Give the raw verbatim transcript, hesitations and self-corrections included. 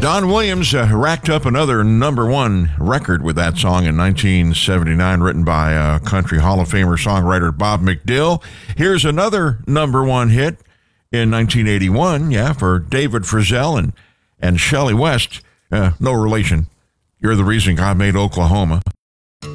Don Williams uh, racked up another number one record with that song in nineteen seventy-nine, written by uh, Country Hall of Famer songwriter Bob McDill. Here's another number one hit in nineteen eighty-one, yeah, for David Frizzell and, and Shelley West. Uh, no relation. You're the Reason God Made Oklahoma.